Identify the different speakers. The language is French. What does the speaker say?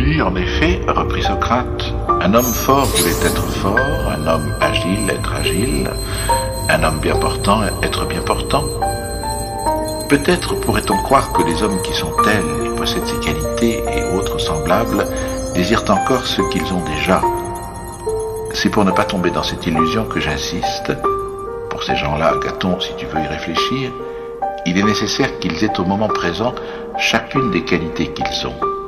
Speaker 1: puis, en effet, reprit Socrate, un homme fort voulait être fort, un homme agile être agile, un homme bien portant être bien portant. Peut-être pourrait-on croire que les hommes qui sont tels et possèdent ces qualités et autres semblables désirent encore ce qu'ils ont déjà. C'est pour ne pas tomber dans cette illusion que j'insiste. Pour ces gens-là, Agathon, si tu veux y réfléchir, il est nécessaire qu'ils aient au moment présent chacune des qualités qu'ils ont.